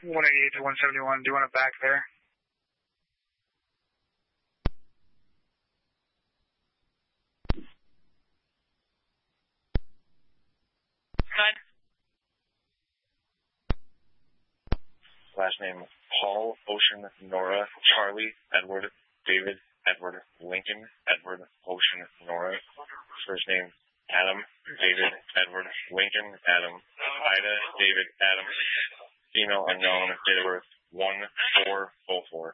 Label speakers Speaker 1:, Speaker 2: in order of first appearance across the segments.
Speaker 1: 188 to 171. Do you want it back there?
Speaker 2: Good.
Speaker 3: Last name, Paul, Ocean, Nora, Charlie, Edward, David, Edward, Lincoln, Edward, Ocean, Nora. First name, Adam, David, Edward, Lincoln, Adam, Ida, David, Adam. Female unknown, date of birth, 1/4/04.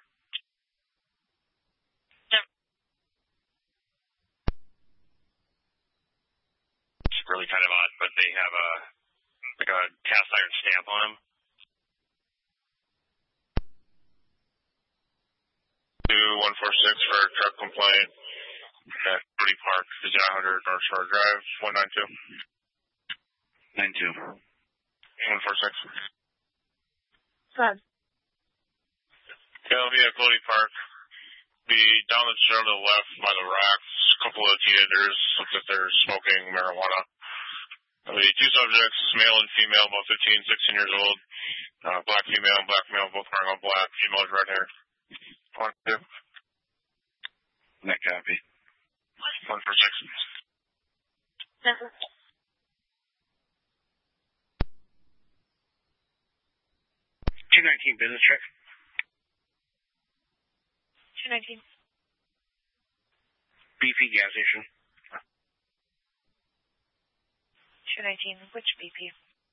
Speaker 4: It's really kind of odd, but they have a cast iron stamp on them.
Speaker 3: 2146 for truck compliant at Cody Park, Virginia 100 North Shore Drive, 192.
Speaker 4: 92.
Speaker 3: 146.
Speaker 2: Good.
Speaker 3: It'll be at Cody Park. Be down the trail to the left by the rocks. A couple of teenagers, looks like they're smoking marijuana. There'll be two subjects, male and female, about 15, 16 years old. Black female, both wearing all black. Female with red hair. 1, 2.
Speaker 4: Net copy.
Speaker 3: 146.
Speaker 1: 219 business check.
Speaker 2: 219.
Speaker 1: BP gas station.
Speaker 2: 219. Which BP?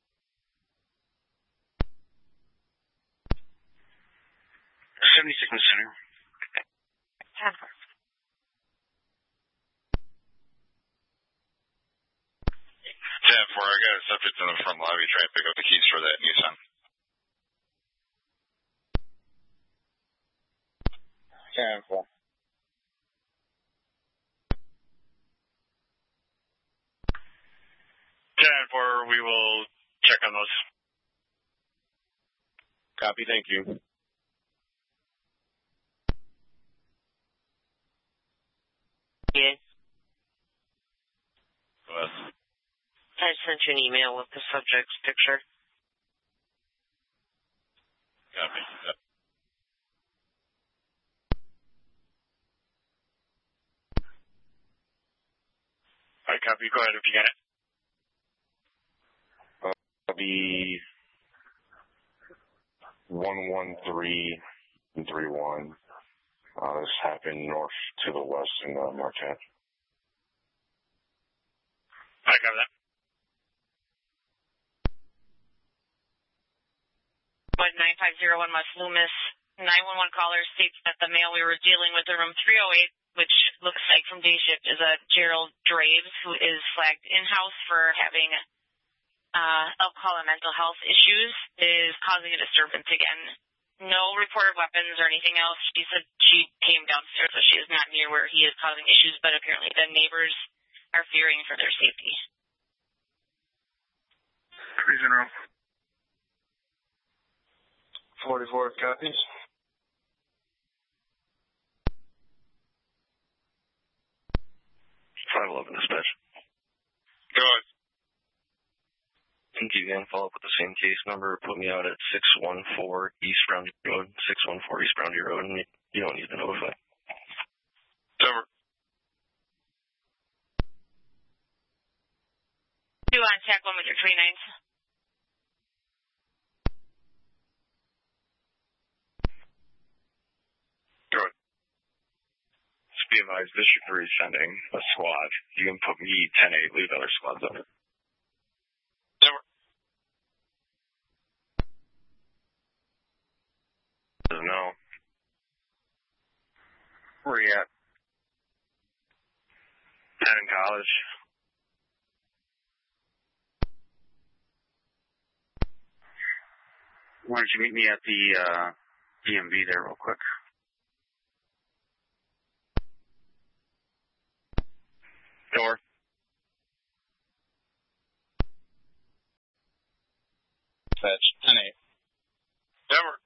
Speaker 1: 72nd Center.
Speaker 2: 10.
Speaker 4: 10-4, I got a subject in the front lobby trying to pick up the keys for that Nissan.
Speaker 3: 10-4.
Speaker 4: 10-4, we will check on those.
Speaker 3: Copy, thank you.
Speaker 2: Yes.
Speaker 4: Well,
Speaker 2: I sent you an email with the subject's picture.
Speaker 4: copy. All right, copy. Go ahead if you got it.
Speaker 3: It'll be 11331. This happened north to the west in Marquette.
Speaker 4: I got that.
Speaker 2: 9501 West Loomis. 911 caller states that the male we were dealing with in room 308, which looks like from day shift, is a Gerald Draves, who is flagged in-house for having alcohol and mental health issues, is causing a disturbance again. No reported weapons or anything else. She said she came downstairs, so she is not near where he is causing issues, but apparently the neighbors are fearing for their safety.
Speaker 1: Prison room.
Speaker 3: 44 copies.
Speaker 4: 511 dispatch.
Speaker 3: Go ahead.
Speaker 4: Thank you again. Follow up with the same case number. Put me out at 614 East Browndy Road. 614 East Browndy Road, and you don't need to notify.
Speaker 3: Over.
Speaker 2: 2 on check 1 with your 39s.
Speaker 3: Go ahead.
Speaker 4: Just be advised, District 3 is sending a squad. You can put me 10-8, leave other squads on it.
Speaker 3: Over.
Speaker 4: No.
Speaker 3: Where are you at?
Speaker 4: Penn in college.
Speaker 1: Why don't you meet me at the DMV there real quick?
Speaker 3: Door.
Speaker 4: Dispatch 10-8.
Speaker 3: Over.